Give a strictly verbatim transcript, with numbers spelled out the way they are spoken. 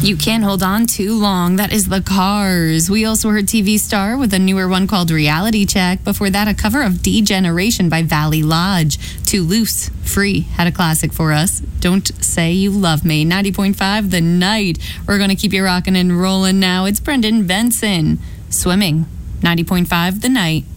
You Can't Hold On Too Long. That is The Cars. We also heard T V Star with a newer one called Reality Check. Before that, a cover of Degeneration by Valley Lodge. Too Loose, Free had a classic for us. Don't Say You Love Me. ninety point five The Night. We're going to keep you rocking and rolling now. It's Brendan Benson. Swimming. ninety point five The Night.